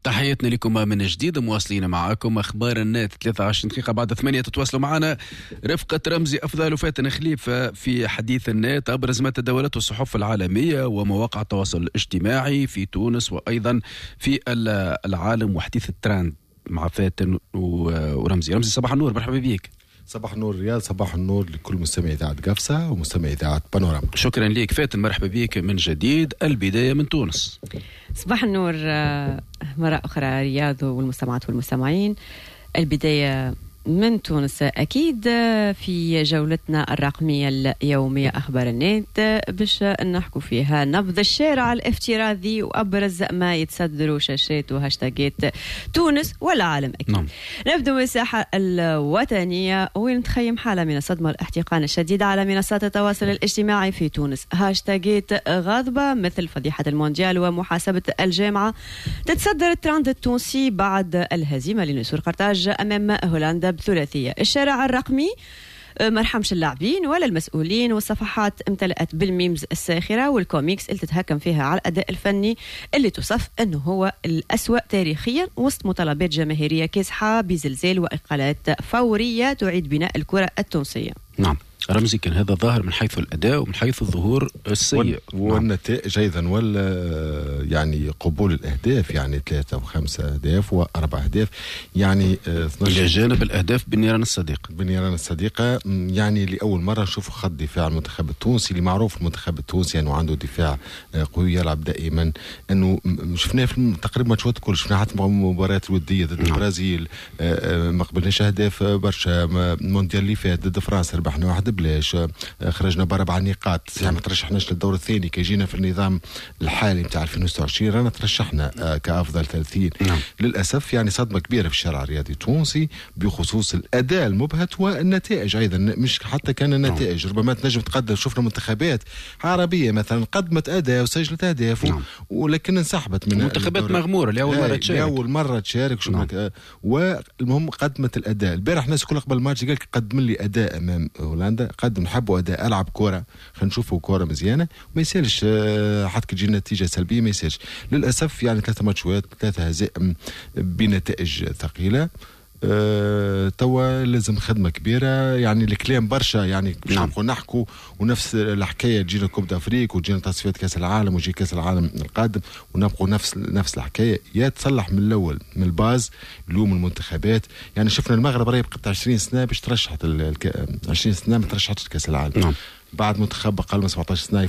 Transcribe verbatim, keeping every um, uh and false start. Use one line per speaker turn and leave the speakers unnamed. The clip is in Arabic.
تحياتنا لكم من جديد، مواصلين معكم أخبار النت ثلاثة وعشرين دقيقة بعد ثمانية. تتواصلوا معنا رفقة رمزي أفضل وفاتن خليفة في حديث النت. أبرز ما تداولته الصحف العالمية ومواقع التواصل الاجتماعي في تونس وأيضا في العالم وحديث الترند مع فاتن ورمزي. رمزي صباح النور، مرحبا بيك.
صباح النور رياض، صباح النور لكل مستمعي إذاعة قفصة ومستمعي إذاعة بانوراما.
شكرا لك فاتن، مرحبا بيك من جديد. البداية من تونس.
صباح النور مرة أخرى رياض والمستمعات والمستمعين. البداية من تونس أكيد في جولتنا الرقمية اليومية أخبار النت، باش نحكوا فيها نبض الشارع الافتراضي وأبرز ما يتصدروا شاشات وهاشتاجات تونس والعالم أكيد. نعم. نبدأ من الساحة الوطنية وين تخيم حالة من الصدمة والاحتقان الشديد على منصات التواصل الاجتماعي في تونس. هاشتاجات غاضبة مثل فضيحة المونديال ومحاسبة الجامعة تتصدر الترند التونسي بعد الهزيمة لنسور قرطاج أمام هولندا بثلاثية. الشارع الرقمي مرحمش اللاعبين ولا المسؤولين، والصفحات امتلأت بالميمز الساخرة والكوميكس اللي تتهكم فيها على الأداء الفني اللي تصف أنه هو الأسوأ تاريخيا، وسط مطالبات جماهيرية كاسحة بزلزال وإقالات فورية تعيد بناء الكرة التونسية.
نعم رمزي، كان هذا ظاهر من حيث الأداء ومن حيث الظهور السيء
والنتائج أيضا، ولا يعني قبول الأهداف، يعني ثلاثة وخمسة أهداف وأربع أهداف، يعني
إلى جانب الأهداف بالنيران الصديقة
بالنيران الصديقة يعني لأول مرة نشوف خط دفاع المنتخب التونسي اللي معروف المنتخب التونسي أنه يعني عنده دفاع قوي يلعب دائما. أنه شفناه في تقريبا ماتشات كل، شفنا حتى مباريات الودية ضد البرازيل ما قبلناش أهداف برشا. مونديال اللي فات ضد فرنسا ربحنا واحد بلاش، خرجنا باربع نقاط، يعني ما ترشحناش للدور الثاني. كي جينا في النظام الحالي نتاع ألفين وستة وعشرين رانا ترشحنا كأفضل ثلاثين. نعم. للأسف يعني صدمة كبيرة في الشارع الرياضي التونسي بخصوص الأداء المبهت والنتائج أيضا. مش حتى كان النتائج، ربما تنجم تقدم. شفنا منتخبات عربية مثلا قدمت أداء وسجلت أهداف، نعم. ولكن انسحبت من
منتخبات مغمورة لأول مرة تشارك
لأول مرة تشارك. نعم. والمهم قدمت الأداء. البارح الناس كل قبل الماتش قال قدم لي أداء أمام هولندا، قدم نحبوا أداء، ألعب كورة، خلينا نشوفوا كورة مزيانة، ما يسالش حتى كي تجي نتيجة سلبية ما يسالش. للأسف يعني ثلاثة ماتشات ثلاثة هزائم بنتائج ثقيلة. أه توا لازم خدمة كبيرة، يعني الكلام برشا، يعني باش نبقوا نحكوا ونفس الحكاية. تجينا كوب دافريك وتجينا تصفيات كأس العالم ويجي كأس العالم القادم ونبقوا نفس نفس الحكاية. يا تصلح من الأول من الباز اليوم المنتخبات. يعني شفنا المغرب راهي بقت عشرين سنة باش ترشحت الك... عشرين سنة ما ترشحتش كأس العالم. نعم. بعد منتخب أقل من سبعة عشر سنة